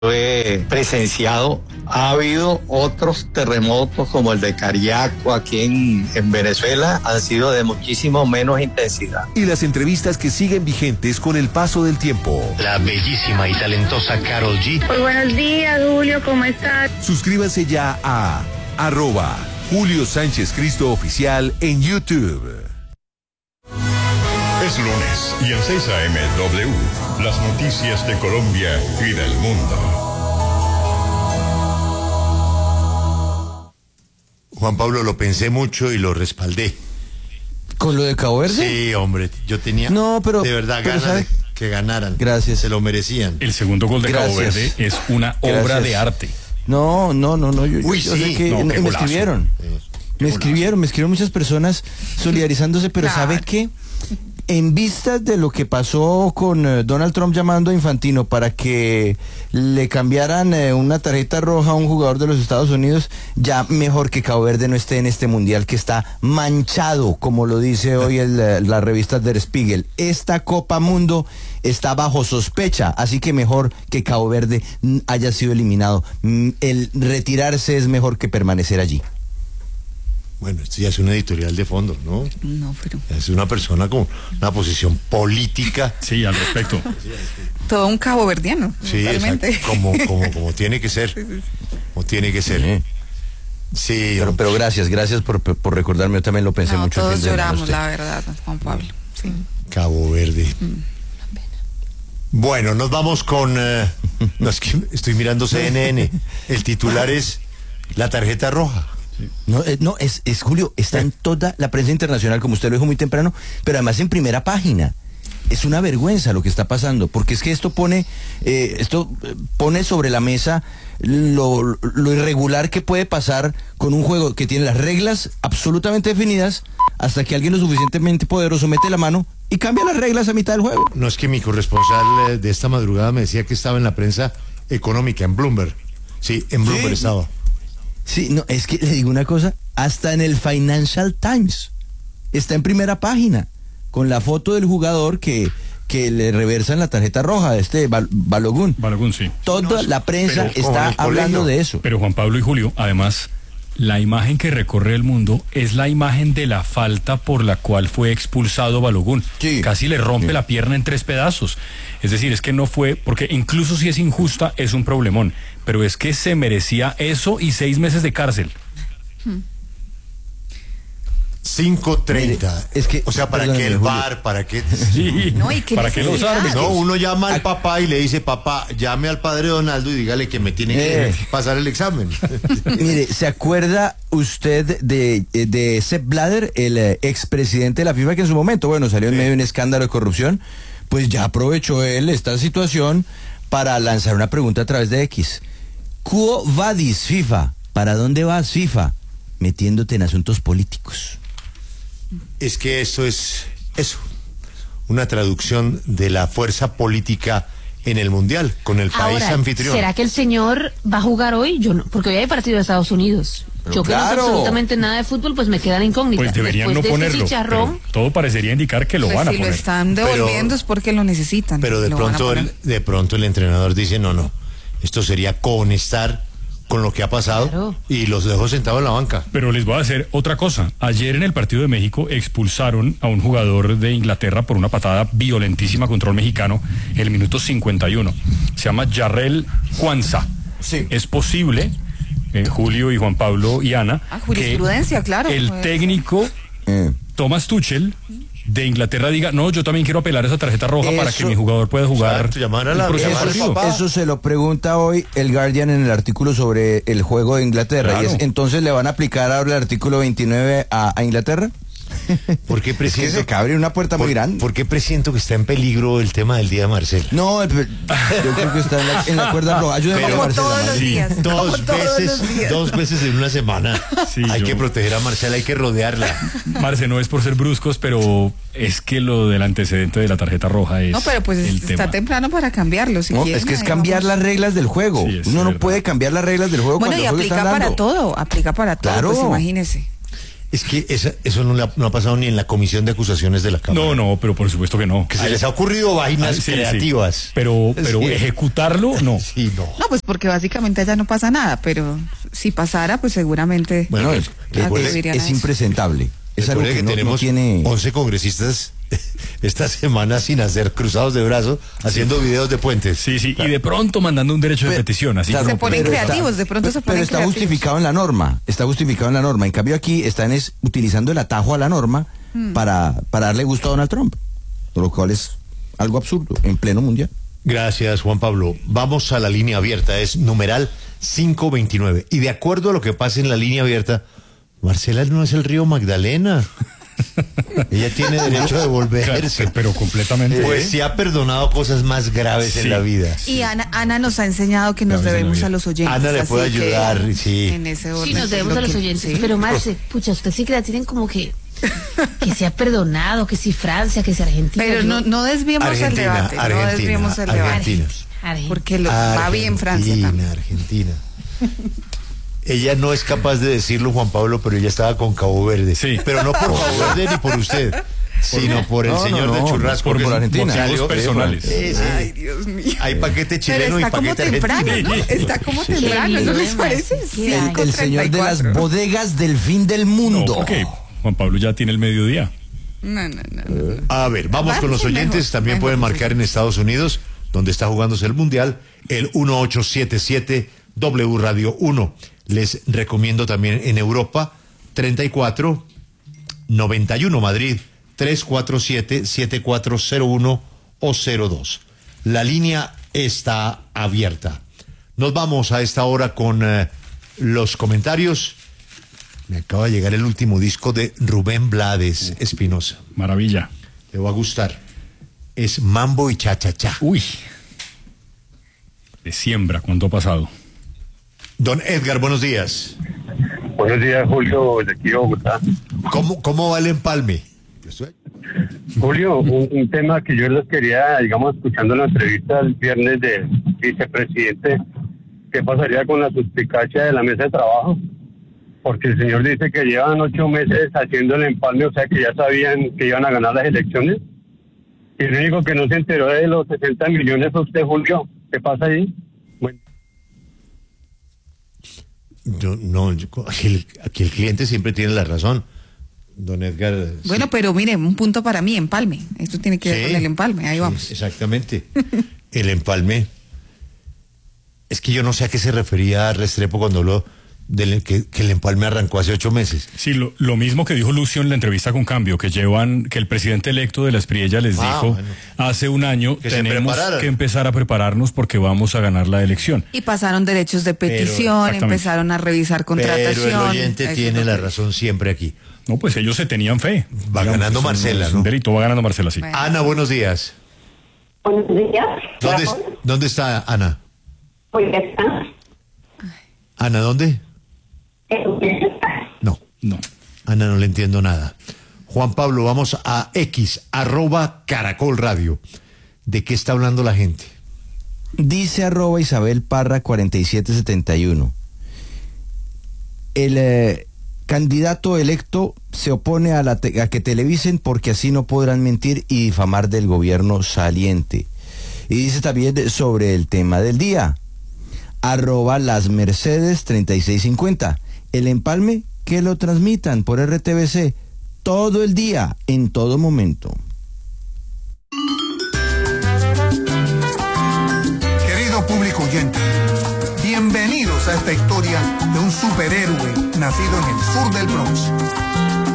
he presenciado. Ha habido otros terremotos como el de Cariaco aquí en Venezuela, han sido de muchísimo menos intensidad. Y las entrevistas que siguen vigentes con el paso del tiempo. La bellísima y talentosa Karol G. Muy buenos días, Julio, ¿cómo estás? Suscríbase ya a @Julio Sánchez Cristo Oficial en YouTube. Es lunes y en 6 AM W, las noticias de Colombia y del mundo. Juan Pablo, lo pensé mucho y lo respaldé. ¿Con lo de Cabo Verde? Sí, hombre, yo tenía de verdad ganas de que ganaran. Gracias. Se lo merecían. El segundo gol de Cabo Verde es una obra de arte. No, yo sé que me escribieron. Me escribieron muchas personas solidarizándose, pero ¿sabe qué? En vistas de lo que pasó con Donald Trump llamando a Infantino para que le cambiaran una tarjeta roja a un jugador de los Estados Unidos, ya mejor que Cabo Verde no esté en este mundial que está manchado, como lo dice hoy la revista Der Spiegel. Esta Copa Mundo está bajo sospecha, así que mejor que Cabo Verde haya sido eliminado. El retirarse es mejor que permanecer allí. Bueno, esto ya es una editorial de fondo, ¿no? No, pero... Es una persona con una posición política. Sí, al respecto. Todo un caboverdiano. Sí, realmente. como tiene que ser. Como tiene que ser. Sí. Pero gracias por recordarme, yo también lo pensé mucho. Todos lloramos, la verdad, Juan Pablo. Sí. Cabo Verde. Bueno, nos vamos con... no, es que estoy mirando CNN. El titular es la tarjeta roja. No, es Julio, está en toda la prensa internacional, como usted lo dijo muy temprano, pero además en primera página. Es una vergüenza lo que está pasando, porque es que esto pone sobre la mesa lo irregular que puede pasar con un juego que tiene las reglas absolutamente definidas, hasta que alguien lo suficientemente poderoso mete la mano y cambia las reglas a mitad del juego. No, es que mi corresponsal de esta madrugada me decía que estaba en la prensa económica, en Bloomberg. Sí, en Bloomberg estaba. Sí, no, es que le digo una cosa, hasta en el Financial Times está en primera página, con la foto del jugador que le reversan la tarjeta roja, Balogun. Balogun, sí. Toda la prensa está hablando de eso. Pero Juan Pablo y Julio, además, la imagen que recorre el mundo es la imagen de la falta por la cual fue expulsado Balogun. Sí. Casi le rompe la pierna en 3 pedazos. Es decir, es que no fue, porque incluso si es injusta, es un problemón. Pero es que se merecía eso y 6 meses de cárcel. 5:30. Es que, o sea, ¿para qué el VAR? ¿Para qué? Sí. No, ¿y qué ¿Para qué los árbitros? No, uno llama al papá y le dice, papá, llame al padre Donaldo y dígale que me tiene que pasar el examen. Mire, ¿se acuerda usted de Sepp Blatter, el expresidente de la FIFA, que en su momento, salió en medio de un escándalo de corrupción? Pues ya aprovechó él esta situación para lanzar una pregunta a través de X. ¿Quo vadis, FIFA? ¿Para dónde vas, FIFA? Metiéndote en asuntos políticos. Es que esto es eso, una traducción de la fuerza política en el Mundial, con el país anfitrión. ¿Será que el señor va a jugar hoy? Yo no, porque hoy hay partido de Estados Unidos. Pero yo que no sé absolutamente nada de fútbol, pues me queda la incógnita. Pues deberían no ponerlo, pero todo parecería indicar que lo van a si poner. Si lo están devolviendo es porque lo necesitan. Pero de pronto el entrenador dice, no, esto sería conectar con lo que ha pasado, y los dejó sentados en la banca. Pero les voy a hacer otra cosa. Ayer en el partido de México expulsaron a un jugador de Inglaterra por una patada violentísima contra un mexicano en el minuto 51. Se llama Jarrell Quansah. Sí. Es posible, Julio y Juan Pablo y Ana, jurisprudencia, claro, el técnico Thomas Tuchel de Inglaterra diga, no, yo también quiero apelar esa tarjeta roja para que mi jugador pueda jugar Eso se lo pregunta hoy el Guardian en el artículo sobre el juego de Inglaterra. Claro. Entonces, ¿le van a aplicar ahora el artículo 29 a Inglaterra? ¿Por qué presiento, es que se cabe una puerta muy grande? ¿Por qué presiento que está en peligro el tema del día de Marcelo? No, yo creo que está en la cuerda floja. Ayúdeme a Marcela. Todos los días. Dos veces en una semana. Sí, hay que proteger a Marcela, hay que rodearla. Marce, no es por ser bruscos, pero es que lo del antecedente de la tarjeta roja es. No, pero pues está temprano para cambiarlo. Si quieren, es que es cambiar las reglas del juego. Sí, uno no puede cambiar las reglas del juego. Bueno, y aplica para todo. Aplica para todo. Claro. Pues imagínese. Es que eso no ha pasado ni en la comisión de acusaciones de la Cámara. No, pero por supuesto que no. Que se les ha ocurrido vainas creativas. Sí. Pero sí. Ejecutarlo, no. Sí, no. No, pues porque básicamente allá no pasa nada, pero si pasara, pues seguramente... Bueno, es impresentable. Es algo que tenemos no tiene... 11 congresistas esta semana sin hacer cruzados de brazos, haciendo videos de puentes. Sí, y de pronto mandando un derecho de petición. Así se ponen creativos, de pronto se ponen creativos. Pero está justificado en la norma. En cambio aquí están utilizando el atajo a la norma para darle gusto a Donald Trump, lo cual es algo absurdo en pleno mundial. Gracias, Juan Pablo. Vamos a la línea abierta, es numeral 529. Y de acuerdo a lo que pasa en la línea abierta, Marcela no es el río Magdalena. Ella tiene derecho a devolverse. Claro, pero completamente. Pues se ha perdonado cosas más graves en la vida. Y Ana nos ha enseñado que nos debemos a los oyentes. Ana le puede ayudar, en ese orden. Sí, nos debemos a los oyentes. Sí. Pero Marce, pucha, usted sí que la tienen como que se ha perdonado, que si Francia, que si Argentina. Pero no desviemos el debate. No desviemos el debate. Porque va bien Francia también. Argentina. Ella no es capaz de decirlo, Juan Pablo, pero ella estaba con Cabo Verde. Sí. Pero no por Cabo Verde ni por usted, sino por el señor de Churrasco. Por Argentina. Motivos personales. Ay, Dios mío. Hay paquete chileno y paquete argentino. ¿No? Está como temprano, ¿no les parece? El señor de las bodegas del fin del mundo. No, porque Juan Pablo ya tiene el mediodía. No. A ver, vamos con los oyentes. También pueden marcar en Estados Unidos, donde está jugándose el Mundial, el 1877 W Radio 1. Les recomiendo también en Europa 34 91 Madrid 347 7401 o 02. La línea está abierta. Nos vamos a esta hora con los comentarios. Me acaba de llegar el último disco de Rubén Blades Espinosa. Maravilla. Le va a gustar. Es Mambo y Cha-Cha-Cha. Uy. De siembra, ¿cuánto ha pasado? Don Edgar, buenos días. Buenos días, Julio, desde aquí Bogotá. ¿Cómo va el empalme? Julio, un tema que yo les quería, digamos, escuchando la entrevista el viernes del vicepresidente, ¿qué pasaría con la suspicacia de la mesa de trabajo? Porque el señor dice que llevan 8 meses haciendo el empalme, o sea que ya sabían que iban a ganar las elecciones. Y el único que no se enteró de los 60 millones fue usted, Julio. ¿Qué pasa ahí? Bueno. Aquí el cliente siempre tiene la razón, don Edgar. Bueno, sí. Pero mire, un punto para mí, empalme. Esto tiene que ver con el empalme, ahí vamos. Exactamente. El empalme. Es que yo no sé a qué se refería Restrepo cuando habló que el empalme arrancó hace 8 meses. Sí, lo mismo que dijo Lucio en la entrevista con Cambio, que el presidente electo de la Espriella les dijo hace un año que tenemos que empezar a prepararnos porque vamos a ganar la elección. Y pasaron derechos de petición, empezaron a revisar contratación. Pero el oyente tiene la razón siempre aquí. No, pues ellos se tenían fe. Va ganando Marcela, ¿no? Un delito, va ganando Marcela, sí. Bueno. Ana, buenos días. Buenos días. ¿Dónde está Ana? Pues ya está. Ana, ¿dónde? No. Ana, no le entiendo nada. Juan Pablo, vamos a X, @Caracol Radio. ¿De qué está hablando la gente? Dice @Isabel Parra 4771. El candidato electo se opone a que televisen porque así no podrán mentir y difamar del gobierno saliente. Y dice también sobre el tema del día. @Las Mercedes3650. El empalme que lo transmitan por RTBC todo el día, en todo momento. Querido público oyente, bienvenidos a esta historia de un superhéroe nacido en el sur del Bronx.